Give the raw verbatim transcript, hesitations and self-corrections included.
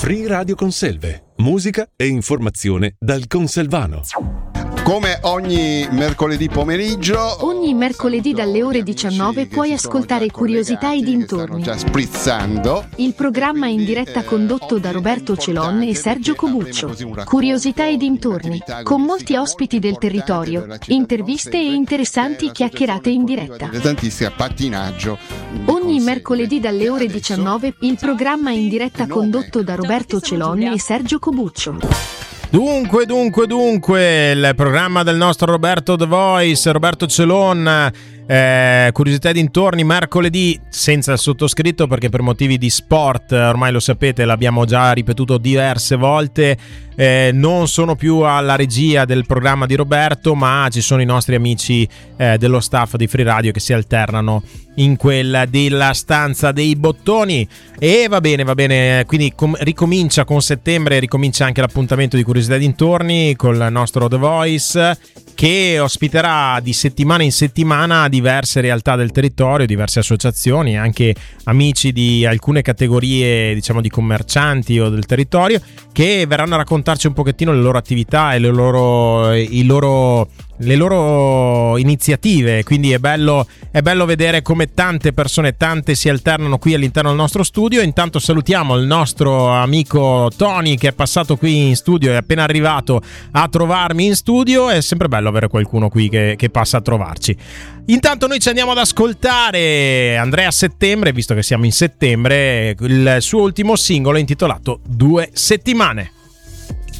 Free Radio Conselve, musica e informazione dal Conselvano. Come ogni mercoledì pomeriggio, ogni mercoledì dalle ore diciannove puoi ascoltare Curiosità e dintorni. Già sprizzando. Il programma in diretta condotto da Roberto Celon e Sergio Cobuccio. Curiosità e dintorni, con molti ospiti del territorio, interviste e interessanti chiacchierate in diretta. Tantissimo pattinaggio. Ogni mercoledì dalle ore diciannove il programma in diretta condotto da Roberto Celon e Sergio Cobuccio. Dunque, dunque, dunque, il programma del nostro Roberto The Voice, Roberto Celon, eh, Curiosità e dintorni, mercoledì senza il sottoscritto perché per motivi di sport, ormai lo sapete, l'abbiamo già ripetuto diverse volte, eh, non sono più alla regia del programma di Roberto, ma ci sono i nostri amici eh, dello staff di Free Radio che si alternano in quella della stanza dei bottoni. E va bene, va bene, quindi com- ricomincia con settembre, ricomincia anche l'appuntamento di Curiosità e dintorni con il nostro The Voice, che ospiterà di settimana in settimana diverse realtà del territorio, diverse associazioni, anche amici di alcune categorie, diciamo, di commercianti o del territorio, che verranno a raccontarci un pochettino le loro attività e le loro, i loro le loro iniziative. Quindi è bello, è bello vedere come tante persone, tante si alternano qui all'interno del nostro studio. Intanto salutiamo il nostro amico Tony che è passato qui in studio, è appena arrivato a trovarmi in studio. È sempre bello avere qualcuno qui che, che passa a trovarci. Intanto noi ci andiamo ad ascoltare Andrea Settembre, visto che siamo in settembre, il suo ultimo singolo intitolato Due settimane.